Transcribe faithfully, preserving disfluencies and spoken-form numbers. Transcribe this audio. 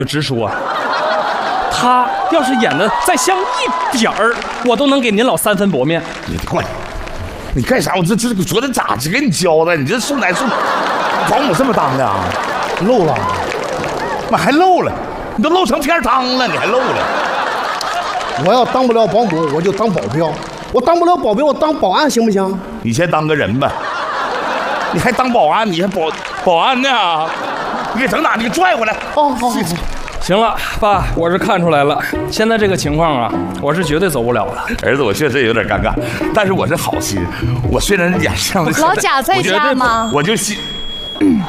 直说，他要是演的再像一点儿，我都能给您老三分薄面。 你快，你干啥？我这这昨天咋给你交代？你这送奶送保姆这么当的啊？漏了，妈还漏了，你都漏成片汤了，你还漏了？ 我要当不了保姆，我就当保镖。我当不了保镖，我当保安行不行？ 你先当个人吧，你还当保安？你还保保安呢？你给整哪？你给拽回来。 哦，好好好。 行了，爸，我是看出来了，现在这个情况啊，我是绝对走不了了。 儿子，我确实有点尴尬，但是我是好心。我虽然演这样的， 老贾在家吗？ 我就心。